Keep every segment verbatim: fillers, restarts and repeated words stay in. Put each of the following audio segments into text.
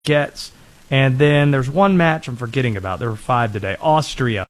gets. And then there's one match I'm forgetting about. There were five today. Austria.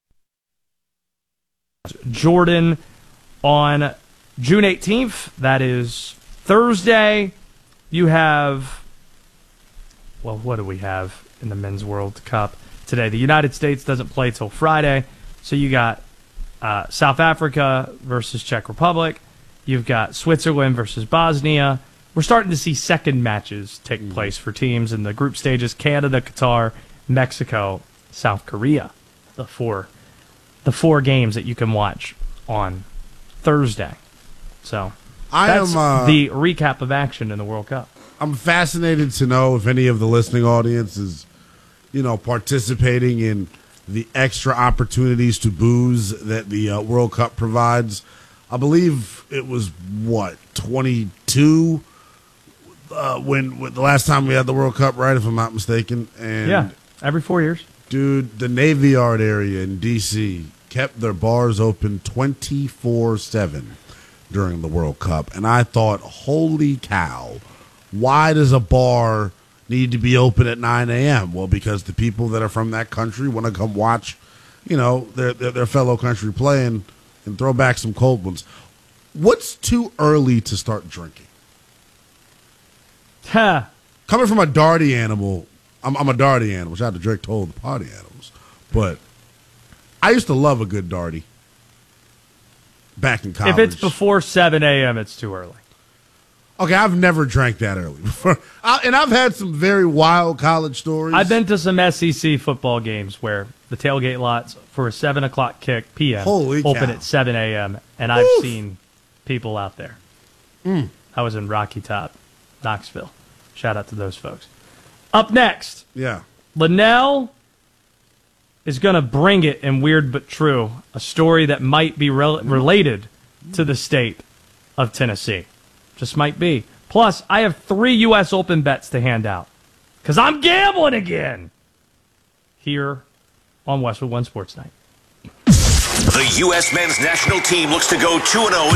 Jordan on June eighteenth. That is Thursday. You have, well, what do we have in the Men's World Cup today? The United States doesn't play till Friday. So you got uh, South Africa versus Czech Republic. You've got Switzerland versus Bosnia. We're starting to see second matches take place for teams in the group stages. Canada, Qatar, Mexico, South Korea. The four, the four games that you can watch on Thursday. So I that's am, uh, the recap of action in the World Cup. I'm fascinated to know if any of the listening audience is, you know, participating in the extra opportunities to booze that the uh, World Cup provides. I believe it was, what, twenty-two uh, when, when the last time we had the World Cup, right, if I'm not mistaken. And yeah, every four years. Dude, the Navy Yard area in D C kept their bars open twenty-four seven during the World Cup. And I thought, holy cow, why does a bar need to be open at nine a.m.? Well, because the people that are from that country want to come watch, you know, their, their, their fellow country play and, and throw back some cold ones. What's too early to start drinking? Huh. Coming from a darty animal, I'm, I'm a darty animal. Shout out to Drake told the party animals. But I used to love a good darty back in college. If it's before seven a.m., it's too early. Okay, I've never drank that early before. I, and I've had some very wild college stories. I've been to some S E C football games where the tailgate lots for a seven o'clock kick P M Holy open cow. at seven a.m., and I've Oof. seen people out there. Mm. I was in Rocky Top, Knoxville. Shout out to those folks. Up next, Yeah. Linnell is going to bring it in Weird But True, a story that might be rel- related to the state of Tennessee. Just might be. Plus, I have three U S Open bets to hand out because I'm gambling again here on Westwood One Sports Night. The U S men's national team looks to go two and oh